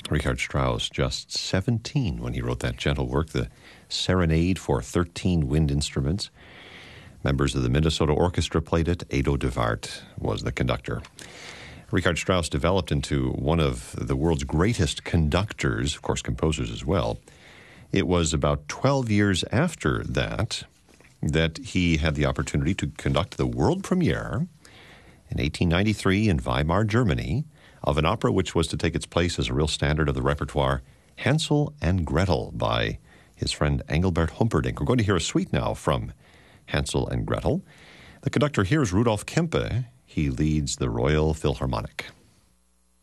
Richard Strauss, just 17 when he wrote that gentle work, the Serenade for 13 Wind Instruments. Members of the Minnesota Orchestra played it. Edo de Waart was the conductor. Richard Strauss developed into one of the world's greatest conductors, of course, composers as well. It was about 12 years after that he had the opportunity to conduct the world premiere in 1893 in Weimar, Germany, of an opera which was to take its place as a real standard of the repertoire, Hansel and Gretel, by his friend Engelbert Humperdinck. We're going to hear a suite now from Hansel and Gretel. The conductor here is Rudolf Kempe. He leads the Royal Philharmonic.